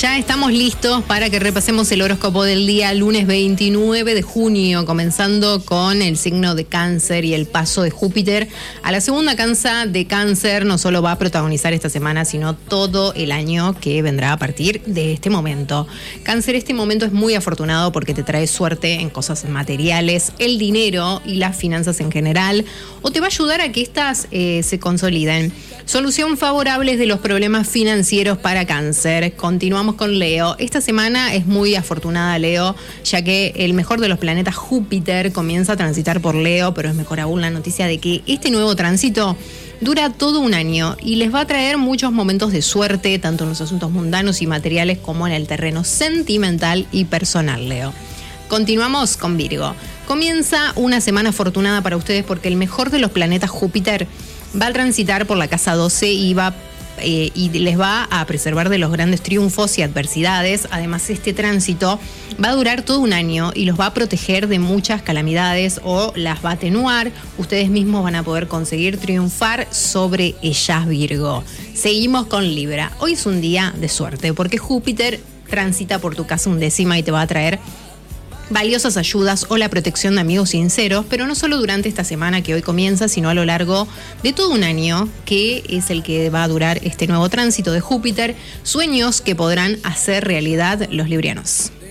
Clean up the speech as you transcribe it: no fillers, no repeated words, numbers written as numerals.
Ya estamos listos para que repasemos el horóscopo del día lunes 29 de junio, comenzando con el signo de Cáncer y el paso de Júpiter a la segunda casa de Cáncer. No solo va a protagonizar esta semana, sino todo el año que vendrá a partir de este momento. Cáncer, este momento es muy afortunado porque te trae suerte en cosas materiales, el dinero y las finanzas en general, o te va a ayudar a que estas se consoliden. Solución favorable de los problemas financieros para Cáncer. Continuamos con Leo. Esta semana es muy afortunada, Leo, ya que el mejor de los planetas, Júpiter, comienza a transitar por Leo, pero es mejor aún la noticia de que este nuevo tránsito dura todo un año y les va a traer muchos momentos de suerte, tanto en los asuntos mundanos y materiales como en el terreno sentimental y personal, Leo. Continuamos con Virgo. Comienza una semana afortunada para ustedes porque el mejor de los planetas, Júpiter, va a transitar por la casa 12 y les va a preservar de los grandes triunfos y adversidades. Además, este tránsito va a durar todo un año y los va a proteger de muchas calamidades o las va a atenuar. Ustedes mismos van a poder conseguir triunfar sobre ellas, Virgo. Seguimos con Libra. Hoy es un día de suerte porque Júpiter transita por tu casa 11ª y te va a traer valiosas ayudas o la protección de amigos sinceros, pero no solo durante esta semana que hoy comienza, sino a lo largo de todo un año, que es el que va a durar este nuevo tránsito de Júpiter, sueños que podrán hacer realidad los librianos.